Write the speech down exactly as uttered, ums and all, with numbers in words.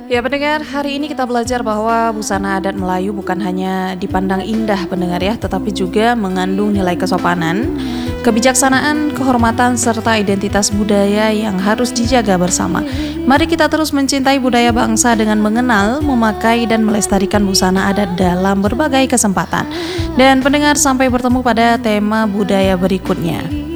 Ya pendengar, hari ini kita belajar bahwa busana adat Melayu bukan hanya dipandang indah pendengar ya, tetapi juga mengandung nilai kesopanan, kebijaksanaan, kehormatan, serta identitas budaya yang harus dijaga bersama. Mari kita terus mencintai budaya bangsa dengan mengenal, memakai, dan melestarikan busana adat dalam berbagai kesempatan. Dan pendengar, sampai bertemu pada tema budaya berikutnya.